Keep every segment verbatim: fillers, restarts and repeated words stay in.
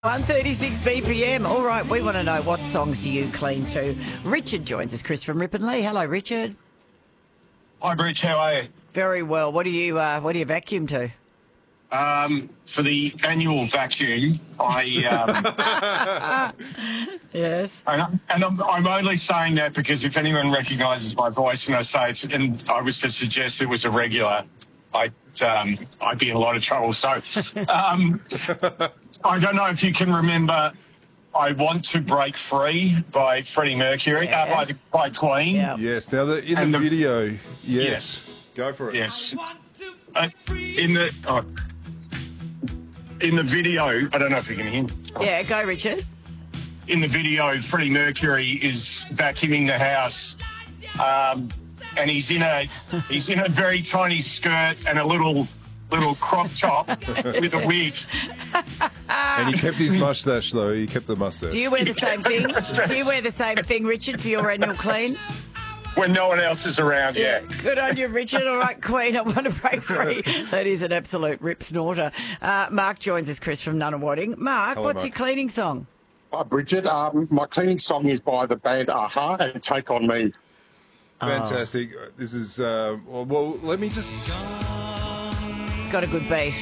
one thirty-six B P M. All right, we want to know, what songs do you clean to? Richard joins us, Chris from Ripponlea. Hello, Richard. Hi, Rich. How are you? Very well. What do you uh, What do you vacuum to? Um, for the annual vacuum, I um, Yes. and, and I'm, I'm only saying that because if anyone recognises my voice when I say it, and I was to suggest it was a regular, I'd um, I'd be in a lot of trouble. So um, I don't know if you can remember "I Want to Break Free" by Freddie Mercury, Yeah. uh, by, by Queen. Yeah. Yes. Now, the, in And the, the- video, yes. Yes. Go for it. Yes. Uh, in the oh, in the video, I don't know if you can hear. Yeah, go, Richard. In the video, Freddie Mercury is vacuuming the house, um, and he's in a he's in a very tiny skirt and a little little crop top with a wig. And he kept his mustache, though. He kept the mustache. Do you wear the same thing? Do you wear the same thing, Richard, for your annual clean? When no one else is around, yeah. Good on you, Richard. All right, Queen, I want to break free. That is an absolute rip snorter. Uh, Mark joins us, Chris from Nunawading. Mark, Hello, what's Mark. your cleaning song? Hi, Bridget. Um, my cleaning song is by the band Aha and Take On Me. Fantastic. This is, uh, well, well, let me just... It's got a good beat.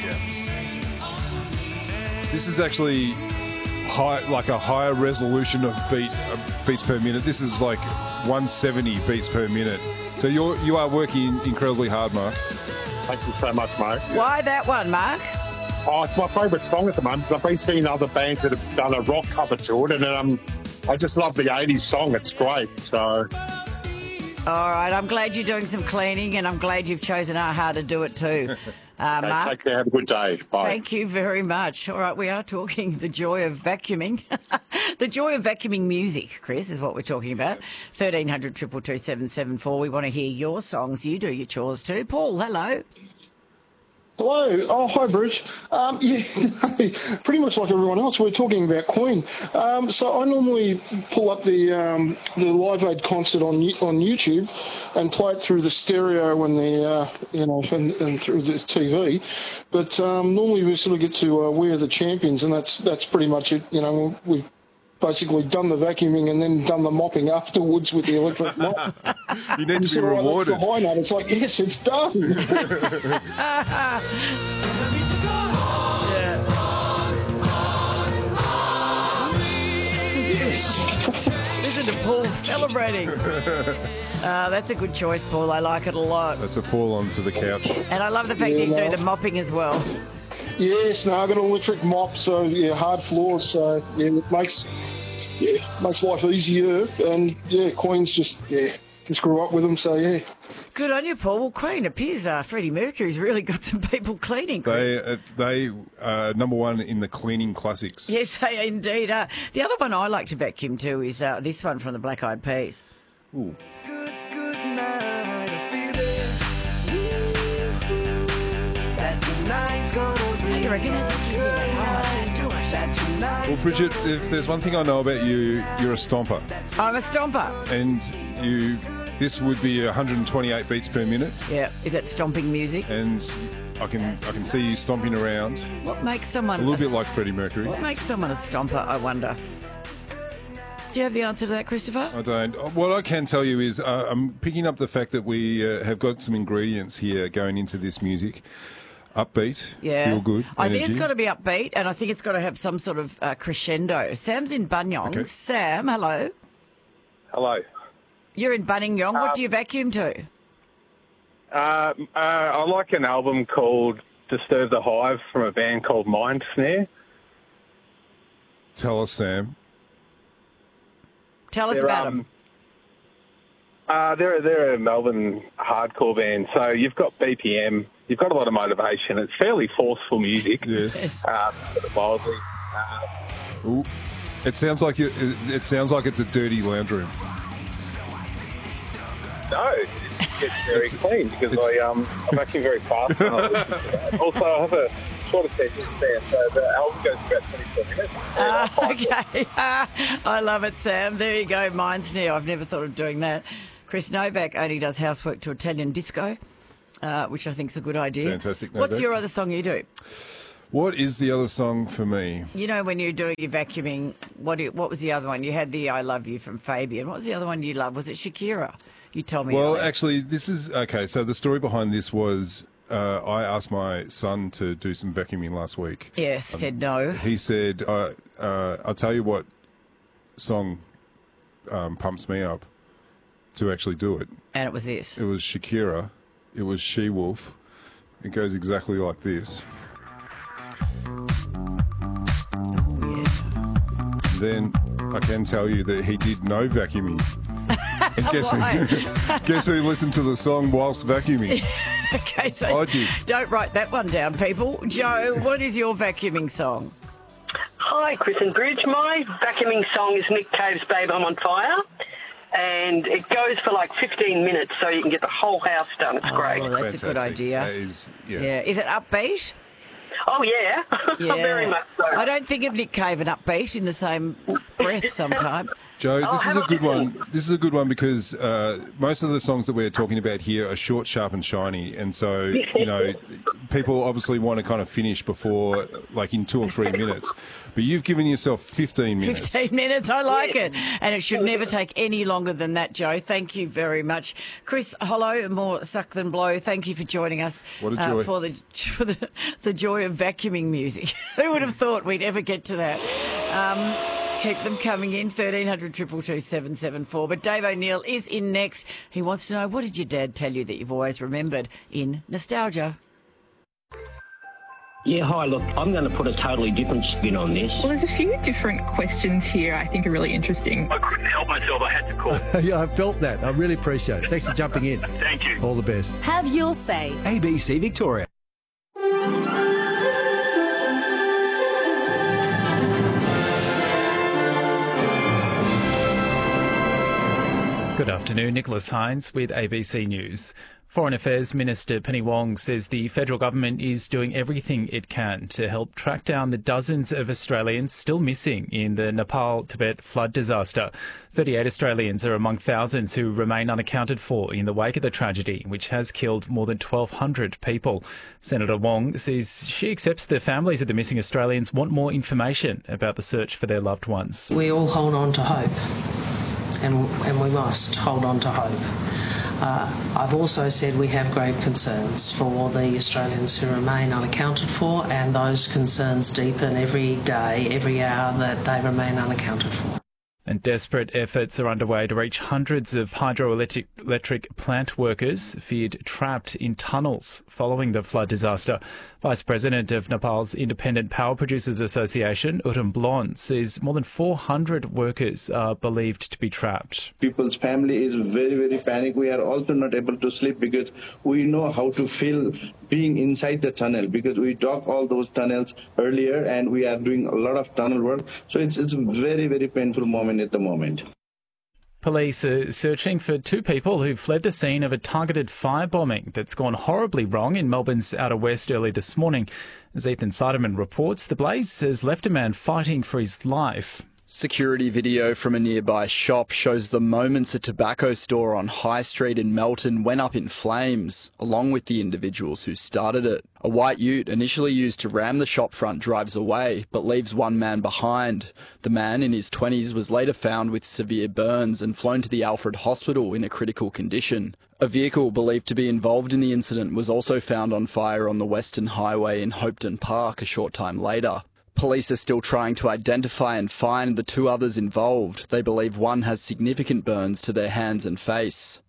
This is actually high, like a higher resolution of beat uh, beats per minute. This is like one seventy beats per minute. So you're you are working incredibly hard, Mark. Thank you so much, mate. Why that one, Mark? Oh, it's my favourite song at the moment. 'Cause I've been seeing other bands that have done a rock cover to it, and um, I just love the eighties song. It's great. So, All right, I'm glad you're doing some cleaning, and I'm glad you've chosen Aha to do it too. Uh, okay, Mark, take care. Have a good day. Bye. thank you very much. All right, we are talking the joy of vacuuming. The joy of vacuuming music, Chris, is what we're talking about. thirteen hundred, two two two, seven seven four. We want to hear your songs. You do your chores too. Paul, hello. Hello. Oh, hi, Bruce. Um, yeah, pretty much like everyone else, we're talking about Queen. Um, so I normally pull up the um, the Live Aid concert on on YouTube and play it through the stereo and the uh, you know and, and through the T V. But um, normally we sort of get to uh, We Are the Champions, and that's that's pretty much it. You know, we've basically done the vacuuming and then done the mopping afterwards with the electric mop. You need to be So, right, that's rewarded. the high note. It's like, yes, it's done. Listen to Paul celebrating. Uh, that's a good choice, Paul. I like it a lot. That's a fall onto the couch. And I love the fact Yeah, that you no. do the mopping as well. Yes, no, I've got an electric mop, so yeah, hard floors, so yeah, it makes yeah, makes life easier. And yeah, Queen's just yeah, just grew up with them, so yeah. Good on you, Paul. Well, Queen appears uh, Freddie Mercury's really got some people cleaning, Chris. They uh, they uh, number one in the cleaning classics. Yes, they indeed are. The other one I like to vacuum to is uh, this one from the Black Eyed Peas. Ooh. Oh, you reckon that's easy? Well, Bridget, if there's one thing I know about you, you're a stomper, I'm a stomper. and you. This would be one hundred twenty-eight beats per minute, Yeah, is that stomping music? and I can I can see you stomping around What makes someone a little bit a- like Freddie Mercury. What makes someone a stomper, I wonder? Do you have the answer to that, Christopher? I don't. What I can tell you is uh, I'm picking up the fact that we uh, have got some ingredients here going into this music. Upbeat, Yeah. feel good, I think it's energy. got to be upbeat, and I think it's got to have some sort of uh, crescendo. Sam's in Banyong. Okay. Sam, hello. Hello. You're in Banyong. What do you vacuum to? Uh, uh, I like an album called Disturb the Hive from a band called Mind Snare. Tell us, Sam. Tell us They're, about um, them. Uh, they're, they're a Melbourne hardcore band. So you've got B P M, you've got a lot of motivation. It's fairly forceful music. Yes. Yes. Uh, sort of wildly. Uh, Ooh. It sounds like you, it, it sounds like it's a dirty lounge room. no, it's, it's very It's- clean because it's- I, um, I vacuum very fast. When I listen to that. Also, I have a short attention span, so the album goes about twenty-four minutes. Ah, okay. I love it, Sam. There you go. Mine's new. I've never thought of doing that. Chris Novak only does housework to Italian disco, uh, which I think is a good idea. Fantastic, What's Novak. your other song you do? What is the other song for me? You know, when you're doing your vacuuming, what do you, what was the other one? You had the I Love You from Fabian. What was the other one you loved? Was it Shakira? You told me. Well, earlier. actually, this is okay. So the story behind this was uh, I asked my son to do some vacuuming last week. Yes, um, said no. He said, uh, uh, "I'll tell you what song um, pumps me up to actually do it." And it was this. It was Shakira. It was She Wolf. It goes exactly like this. Then I can tell you that he did no vacuuming. And guess, who, guess who listened to the song whilst vacuuming? Okay, so I did. Don't write that one down, people. Joe, what is your vacuuming song? Hi, Chris and Bridge. My vacuuming song is Nick Cave's Babe, I'm on Fire. And it goes for like fifteen minutes, so you can get the whole house done. It's oh, great. Well, that's Fantastic. a good idea. That is, yeah. yeah. Is it upbeat? Oh, yeah. Yeah. Very much so. I don't think of Nick Cave and upbeat in the same breath sometimes. Joe, this Oh, is a good have a one. This is a good one because uh, most of the songs that we're talking about here are short, sharp, and shiny, and so you know, people obviously want to kind of finish before, like, in two or three minutes. But you've given yourself fifteen minutes. Fifteen minutes, I like it, and it should never take any longer than that, Joe. Thank you very much, Chris Hollow. More suck than blow. Thank you for joining us. What a joy. Uh, for the for the the joy of vacuuming music. Who would have thought we'd ever get to that? Um, Keep them coming in, thirteen hundred, two two two, seven seven four. But Dave O'Neill is in next. He wants to know, what did your dad tell you that you've always remembered in nostalgia? Yeah, hi, look, I'm going to put a totally different spin on this. Well, there's a few different questions here I think are really interesting. I couldn't help myself. I had to call. Yeah, I felt that. I really appreciate it. Thanks for jumping in. Thank you. All the best. Have your say. A B C Victoria. Good afternoon, Nicholas Hines with A B C News. Foreign Affairs Minister Penny Wong says the federal government is doing everything it can to help track down the dozens of Australians still missing in the Nepal-Tibet flood disaster. thirty-eight Australians are among thousands who remain unaccounted for in the wake of the tragedy, which has killed more than twelve hundred people. Senator Wong says she accepts the families of the missing Australians want more information about the search for their loved ones. We all hold on to hope. And, and we must hold on to hope. Uh, I've also said we have grave concerns for the Australians who remain unaccounted for, and those concerns deepen every day, every hour that they remain unaccounted for. And desperate efforts are underway to reach hundreds of hydroelectric electric plant workers feared trapped in tunnels following the flood disaster. Vice President of Nepal's Independent Power Producers Association, Utam Blon, says more than four hundred workers are believed to be trapped. People's family is very, very panicked. We are also not able to sleep because we know how to feel being inside the tunnel, because we dug all those tunnels earlier and we are doing a lot of tunnel work. So it's, it's a very, very painful moment at the moment. Police are searching for two people who fled the scene of a targeted firebombing that's gone horribly wrong in Melbourne's Outer West early this morning. As Ethan Siderman reports, the blaze has left a man fighting for his life. Security video from a nearby shop shows the moments a tobacco store on High Street in Melton went up in flames, along with the individuals who started it. A white ute initially used to ram the shopfront drives away, but leaves one man behind. The man, in his twenties, was later found with severe burns and flown to the Alfred Hospital in a critical condition. A vehicle believed to be involved in the incident was also found on fire on the Western Highway in Hopeton Park a short time later. Police are still trying to identify and find the two others involved. They believe one has significant burns to their hands and face.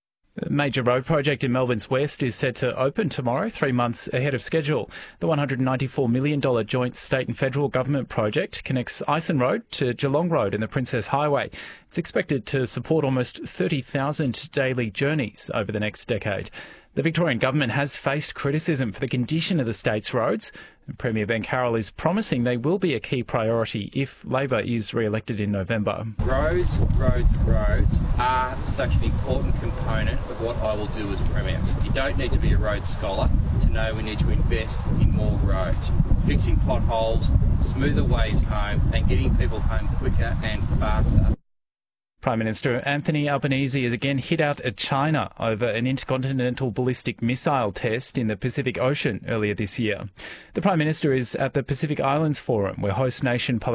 A major road project in Melbourne's West is set to open tomorrow, three months ahead of schedule. The one hundred ninety-four million dollars joint state and federal government project connects Ison Road to Geelong Road and the Princess Highway. It's expected to support almost thirty thousand daily journeys over the next decade. The Victorian government has faced criticism for the condition of the state's roads. And Premier Ben Carroll is promising they will be a key priority if Labor is re-elected in November. Roads, roads, roads are such an important component of what I will do as Premier. You don't need to be a road scholar to know we need to invest in more roads. Fixing potholes, smoother ways home and getting people home quicker and faster. Prime Minister Anthony Albanese has again hit out at China over an intercontinental ballistic missile test in the Pacific Ocean earlier this year. The Prime Minister is at the Pacific Islands Forum, where host nation